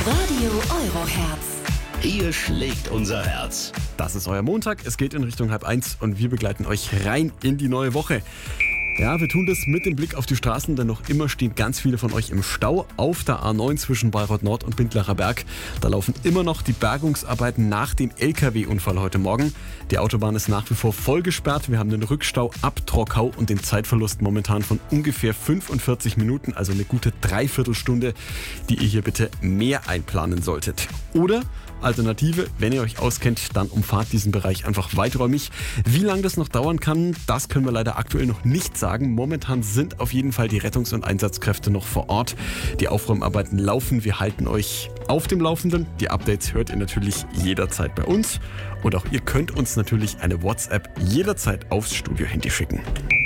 Radio Euroherz. Hier schlägt unser Herz. Das ist euer Montag, es geht in Richtung 12:30 und wir begleiten euch rein in die neue Woche. Ja, wir tun das mit dem Blick auf die Straßen, denn noch immer stehen ganz viele von euch im Stau auf der A9 zwischen Bayreuth Nord und Bindlacher Berg. Da laufen immer noch die Bergungsarbeiten nach dem LKW-Unfall heute Morgen. Die Autobahn ist nach wie vor voll gesperrt. Wir haben den Rückstau ab Trockau und den Zeitverlust momentan von ungefähr 45 Minuten, also eine gute Dreiviertelstunde, die ihr hier bitte mehr einplanen solltet. Oder Alternative, wenn ihr euch auskennt, dann umfahrt diesen Bereich einfach weiträumig. Wie lange das noch dauern kann, das können wir leider aktuell noch nicht sagen. Momentan sind auf jeden Fall die Rettungs- und Einsatzkräfte noch vor Ort. Die Aufräumarbeiten laufen, wir halten euch auf dem Laufenden. Die Updates hört ihr natürlich jederzeit bei uns. Und auch ihr könnt uns natürlich eine WhatsApp jederzeit aufs Studio-Handy schicken.